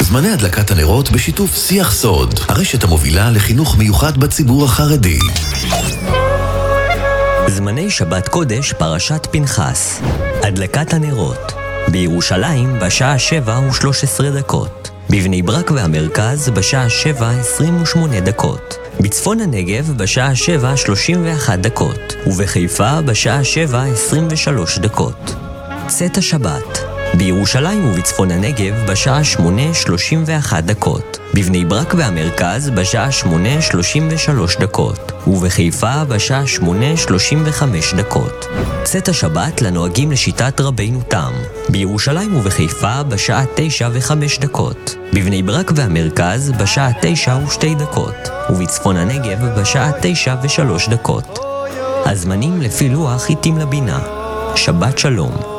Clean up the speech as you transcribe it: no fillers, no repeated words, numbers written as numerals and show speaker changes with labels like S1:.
S1: זמני הדלקת הנרות בשיתוף שיח סוד, הרשת המובילה לחינוך מיוחד בציבור החרדי.
S2: זמני שבת קודש פרשת פנחס. הדלקת הנרות בירושלים בשעה 7:13, בבני ברק והמרכז בשעה 7:28, בצפון הנגב בשעה 7:31, ובחיפה בשעה 7:23. צאת השבת בירושלים ובצפון הנגב בשעה 8:31, בבני ברק והמרכז בשעה 8:33, ובחיפה בשעה 8:35. צאת השבת לנוהגים לשיטת רבינו תם, בירושלים ובחיפה בשעה 9:05, בבני ברק והמרכז בשעה 9:02, ובצפון הנגב בשעה 9:03. הזמנים לפי לוח חיטים לבינה. שבת שלום.